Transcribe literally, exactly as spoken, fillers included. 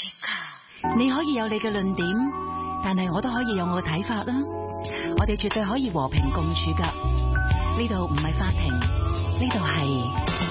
你可以有你嘅論點，但係我都可以有我嘅睇法啦。我哋絕對可以和平共處噶。呢度唔係法庭，呢度係